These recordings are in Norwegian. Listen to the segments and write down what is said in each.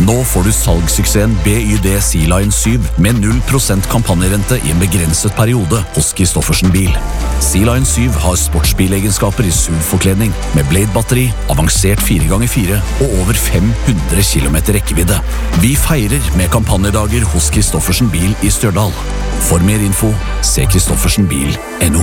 Nå får du salgssuksessen BYD Sea Lion 7 med 0% kampanjerente i en begrenset periode hos Kristoffersen Bil. Sea Lion 7 har sportsbilegenskaper i SUV-forkledning med Blade-batteri, avansert 4x4 og over 500 km rekkevidde. Vi feirer med kampanjedager hos Kristoffersen Bil i Stjørdal. For mer info, se kristoffersenbil.no.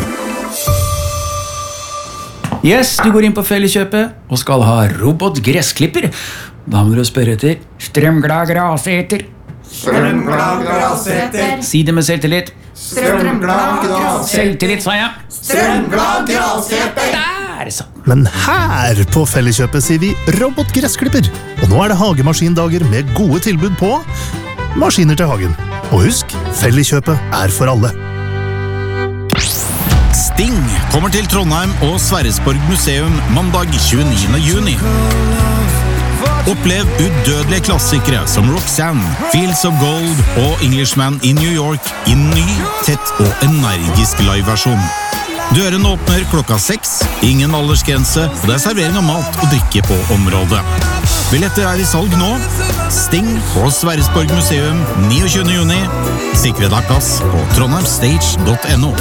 Yes, du går inn på Felleskjøpet og skal ha robotgressklipper. Da må du spørre etter strømglad graseter. Strømglad graseter. Si det med selvtillit. Strømglad graseter. Selvtillit, sa jeg. Strømglad graseter. Der, så. Men her på Felleskjøpet sier vi robotgressklipper. Og nå det hagemaskindager med gode tilbud på maskiner til hagen. Og husk, Felleskjøpet for alle. Sting kommer til Trondheim og Sverresborg museum mandag 29. juni. Opplev udødelige klassikere som Roxanne, Fields of Gold og Englishman in New York i ny, tett og energisk liveversjon. Døren åpner klokka 6, ingen aldersgrense, og det servering av mat og drikke på området. Billetter i salg nå. Sting på Sverresborg museum 29. juni. Sikre deg plass på trondheimstage.no.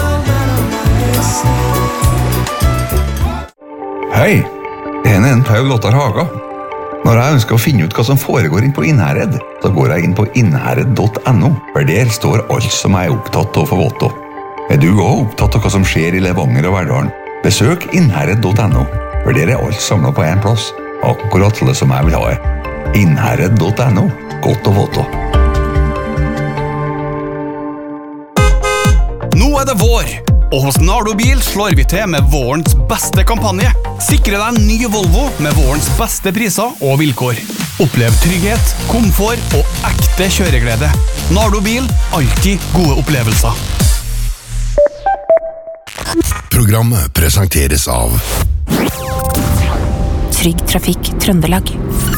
Hei, jeg en Paul Ottar Haga. Når jeg ønsker å finne ut hva som foregår inn på Innherred, så går jeg inn på innherred.no, for der står alt som jeg opptatt av å få vite. Du også opptatt av hva som skjer i Levanger og Verdalen? Besøk innherred.no, for der alt samlet på en plass. Akkurat det som jeg vil ha. Innherred.no, godt å vite. Nå det vår! Og hos Nardo Bil slår vi til med vårens beste kampanje. Sikre deg en ny Volvo med vårens beste priser og vilkår. Opplev trygghet, komfort og ekte kjøreglede. Nardo Bil, alltid gode opplevelser. Programmet presenteres av Trygg Trafikk Trøndelag.